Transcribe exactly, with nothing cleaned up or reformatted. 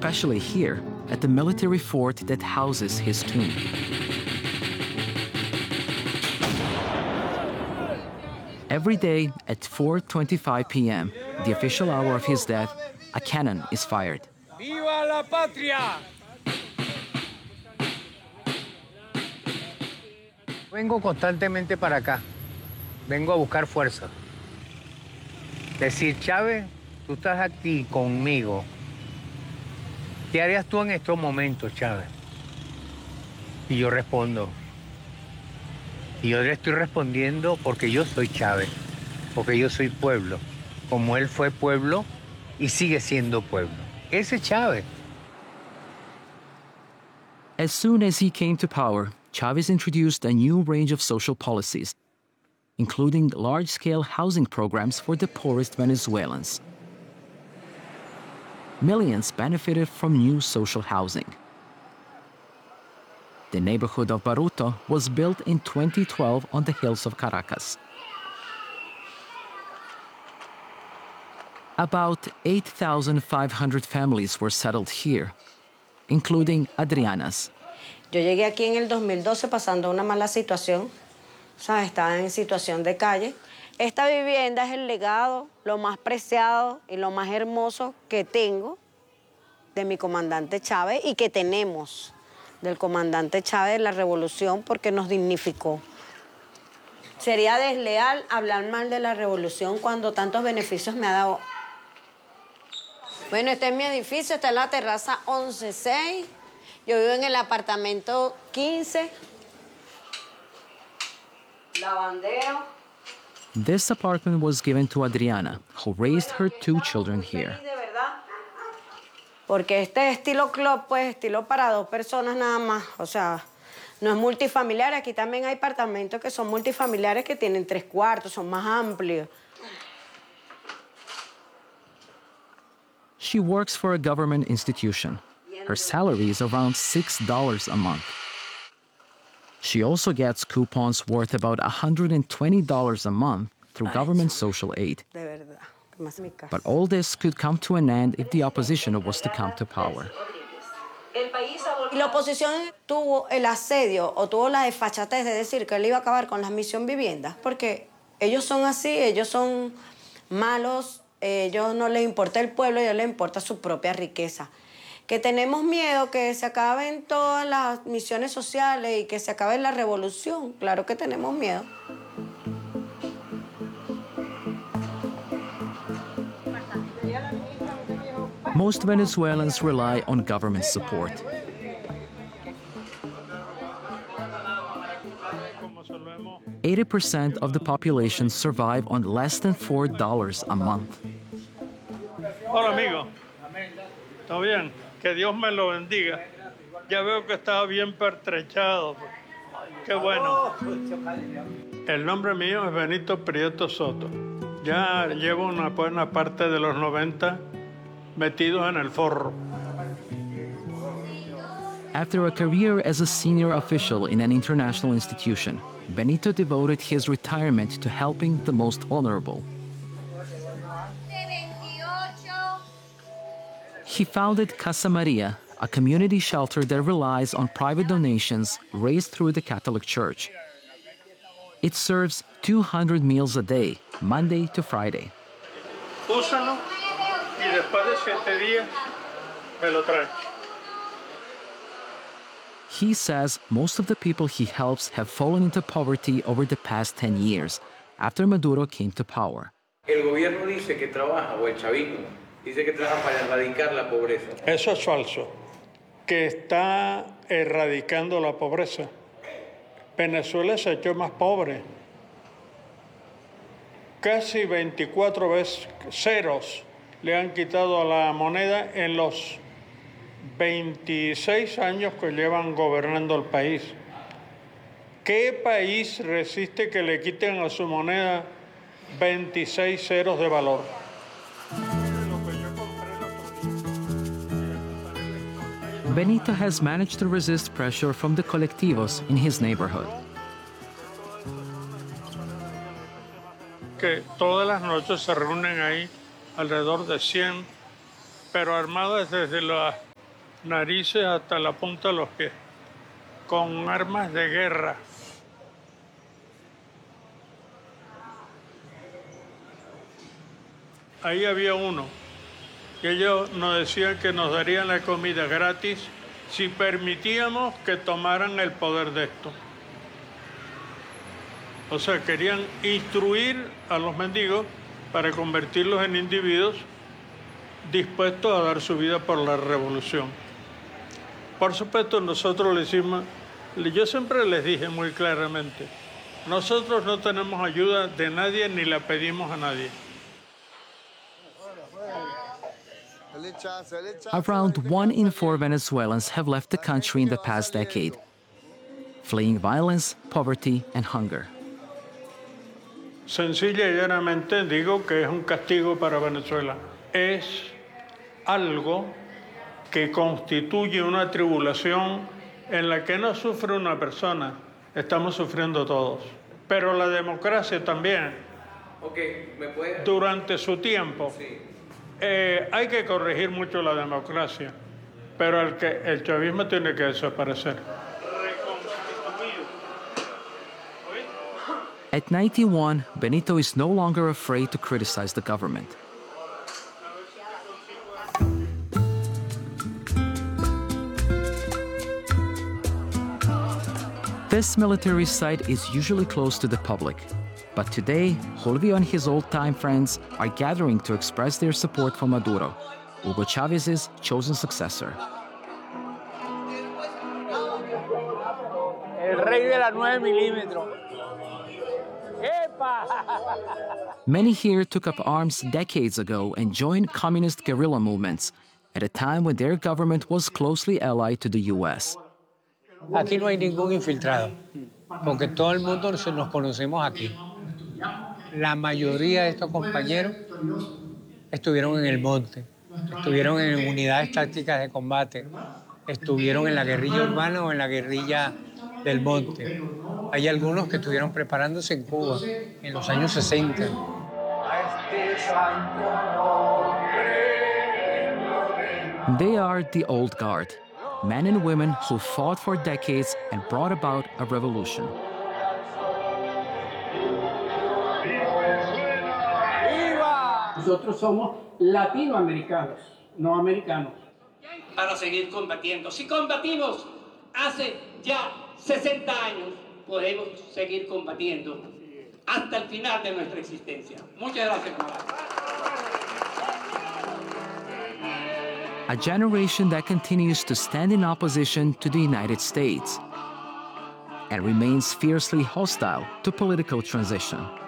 especially here at the military fort that houses his tomb. Every day at four twenty-five p m, the official hour of his death, a cannon is fired. ¡Viva la patria! Vengo constantemente para acá. Vengo a buscar fuerza. Decir, Chávez, tú estás aquí conmigo. ¿Qué harías tú en estos momentos, Chávez? Y yo respondo. Y yo le estoy respondiendo porque yo soy Chávez, porque yo soy pueblo, como él fue pueblo y sigue siendo pueblo. Ese es Chávez. As soon as he came to power, Chávez introduced a new range of social policies, including large-scale housing programs for the poorest Venezuelans. Millions benefited from new social housing. The neighborhood of Baruto was built in twenty twelve on the hills of Caracas. About eight thousand five hundred families were settled here, including Adriana's. Yo llegué aquí en el dos mil doce pasando una mala situación, o sea, estaba en situación de calle. Esta vivienda es el legado, lo más preciado y lo más hermoso que tengo de mi comandante Chávez y que tenemos del comandante Chávez de la revolución porque nos dignificó. Sería desleal hablar mal de la revolución cuando tantos beneficios me ha dado. Bueno, este es mi edificio, está en la terraza once seis. Yo vivo en el apartamento quince. Lavandero. This apartment was given to Adriana, who raised her two children here. Porque este estilo club, pues, estilo para dos personas nada más. O sea, no es multifamiliar. Aquí también hay apartamentos que son multifamiliares que tienen tres cuartos, son más amplios. She works for a government institution. Her salary is around six dollars a month. She also gets coupons worth about one hundred twenty dollars a month through government social aid. But all this could come to an end if the opposition was to come to power. Y la oposición tuvo el asedio o tuvo la desfachatez de decir que él iba a acabar con las misión viviendas, porque ellos son así, ellos son malos, ellos no les importa el pueblo, a ellos les importa su propia riqueza. Que tenemos miedo que se acaben todas las misiones sociales y que se acabe la revolución. Claro que tenemos miedo. Most Venezuelans rely on government support. eighty percent of the population survive on less than four dollars a month. Hola, amigo. ¿Todo bien? Que Dios me lo bendiga. Ya veo que estaba bien pertrechado. Qué bueno. El nombre mío es Benito Prieto Soto. Ya llevo una buena parte de los noventa metidos en el forro. After a career as a senior official in an international institution, Benito devoted his retirement to helping the most vulnerable. He founded Casa Maria, a community shelter that relies on private donations raised through the Catholic Church. It serves two hundred meals a day, Monday to Friday. Úsalo y después de siete días me lo trae. He says most of the people he helps have fallen into poverty over the past ten years, after Maduro came to power. El gobierno dice que trabaja, o el chavismo, dice que trabaja para erradicar la pobreza. Eso es falso, que está erradicando la pobreza. Venezuela se ha hecho más pobre. Casi veinticuatro veces ceros le han quitado a la moneda en los veintiséis años que llevan gobernando el país. ¿Qué país resiste que le quiten a su moneda veintiséis ceros de valor? Benito has managed to resist pressure from the colectivos in his neighborhood. Que todas las noches se reúnen ahí alrededor de cien, pero armadas desde las narices hasta la punta de los pies, con armas de guerra. Ahí había uno, y ellos nos decían que nos darían la comida gratis si permitíamos que tomaran el poder de esto. O sea, querían instruir a los mendigos para convertirlos en individuos dispuestos a dar su vida por la revolución. Por supuesto, nosotros le hicimos, yo siempre les dije muy claramente, nosotros no tenemos ayuda de nadie ni la pedimos a nadie. Around one in four Venezuelans have left the country in the past decade, fleeing violence, poverty, and hunger. Sencilla y llanamente digo que es un castigo para Venezuela. Es algo que constituye una tribulación en la que no sufre una persona, estamos sufriendo todos. Pero la democracia también, Okay, ¿me puede? durante su tiempo, Sí. eh, hay que corregir mucho la democracia, pero el, que, el chavismo tiene que desaparecer. At ninety-one, Benito is no longer afraid to criticize the government. This military site is usually closed to the public, but today, Julio and his old-time friends are gathering to express their support for Maduro, Hugo Chávez's chosen successor. El rey de la nueve milímetros. Many here took up arms decades ago and joined communist guerrilla movements at a time when their government was closely allied to the U S. Aquí no hay ningún infiltrado, porque todo el mundo nos conocemos aquí. La mayoría de estos compañeros estuvieron en el monte, estuvieron en unidades tácticas de combate, estuvieron en la guerrilla urbana o en la guerrilla del monte. Hay algunos que estuvieron preparándose en Cuba en los años sesenta. They are the old guard, men and women who fought for decades and brought about a revolution. Nosotros somos latinoamericanos, no americanos. Para seguir combatiendo. Si combatimos hace ya sesenta años, podemos seguir combatiendo hasta el final de nuestra existencia. Muchas gracias, camarada. A generation that continues to stand in opposition to the United States and remains fiercely hostile to political transition.